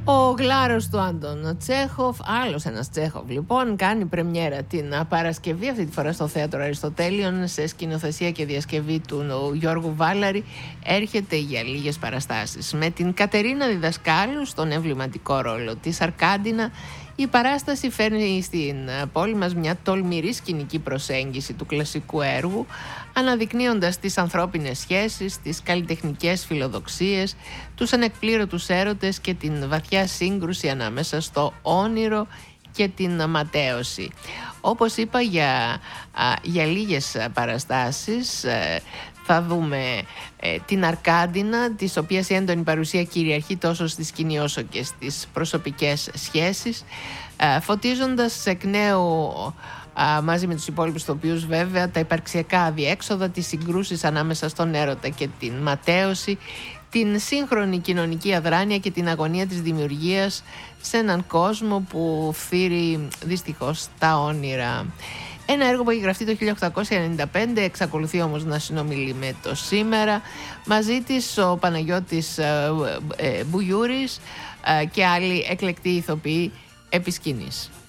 Ο Γλάρος του Άντων Τσέχοφ, άλλος ένας Τσέχοφ λοιπόν, κάνει πρεμιέρα την Παρασκευή, αυτή τη φορά στο Θέατρο Αριστοτέλειων, σε σκηνοθεσία και διασκευή του Γιώργου Βάλαρη. Έρχεται για λίγες παραστάσεις. Με την Κατερίνα Διδασκάλου στον εμβληματικό ρόλο της Αρκάντινα, η παράσταση φέρνει στην πόλη μας μια τολμηρή σκηνική προσέγγιση του κλασικού έργου, αναδεικνύοντας τις ανθρώπινες σχέσεις, τις καλλιτεχνικές φιλοδοξίες, τους ανεκπλήρωτους έρωτες και την βαθιά σύγκρουση ανάμεσα στο όνειρο και την ματέωση. Όπως είπα, για λίγες παραστάσεις θα δούμε την Αρκάντινα, της οποίας η έντονη παρουσία κυριαρχεί τόσο στη σκηνή όσο και στις προσωπικές σχέσεις, φωτίζοντας εκ νέου, μαζί με τους υπόλοιπους ηθοποιούς βέβαια, τα υπαρξιακά αδιέξοδα, τις συγκρούσεις ανάμεσα στον έρωτα και την ματέωση, την σύγχρονη κοινωνική αδράνεια και την αγωνία της δημιουργίας σε έναν κόσμο που φθείρει δυστυχώς τα όνειρα. Ένα έργο που έχει γραφτεί το 1895, εξακολουθεί όμως να συνομιλεί με το σήμερα. Μαζί της ο Παναγιώτης Μπουγιούρης και άλλοι εκλεκτοί ηθοποιοί επί σκηνής.